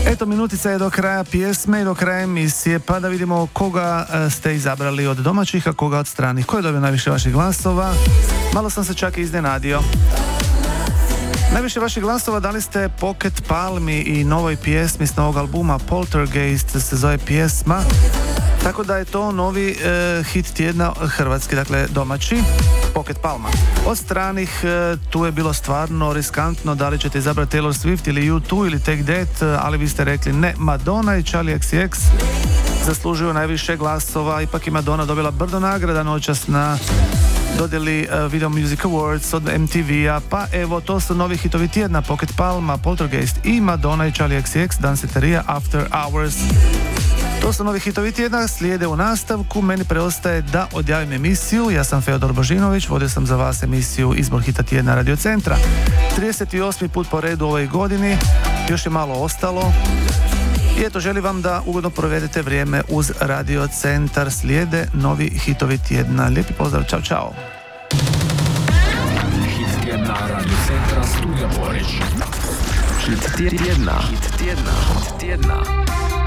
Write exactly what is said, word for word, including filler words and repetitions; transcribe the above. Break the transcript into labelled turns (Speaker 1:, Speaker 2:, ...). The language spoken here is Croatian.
Speaker 1: Eto, minutica je do kraja pjesme i do kraja emisije, pa da vidimo koga ste izabrali od domaćih, a koga od stranih. Ko je dobio najviše vaših glasova? Malo sam se čak i iznenadio. Najviše vaših glasova dali ste Pocket Palmi i novoj pjesmi s novog albuma Poltergeist se zove pjesma. Tako da je to novi e, hit tjedna hrvatski, dakle domaći, Pocket Palma. Od stranih e, tu je bilo stvarno riskantno da li ćete izabrati Taylor Swift ili U dva ili Take That, ali vi ste rekli ne, Madonna i Charlie X C X zaslužuju najviše glasova. Ipak je Madonna dobila brdo nagrada noćas na dodjeli uh, Video Music Awards od M T V-a, pa evo, to su novi hitovi tjedna, Pocket Palma, Poltergeist i Madonna i Charlie X C X, Danceteria, After Hours. To su novi hitovi tjedna, slijede u nastavku, meni preostaje da odjavim emisiju. Ja sam Feodor Božinović, vodio sam za vas emisiju Izbor hita tjedna Radio Centra. trideset osmi put po redu u ovoj godini, još je malo ostalo. I eto, želim vam da ugodno provedete vrijeme uz Radio Centar. Slijede novi hitovi tjedna. Lijepi pozdrav, čao, čao.
Speaker 2: Hit tjedna Radio Centra, Studio Borić. Hit tjedna. Hit tjedna. Hit tjedna.